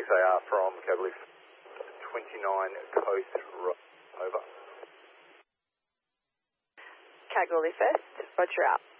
6AR from Cabliff 29 Coast Road. Over. Kalgoorlie first, roger out.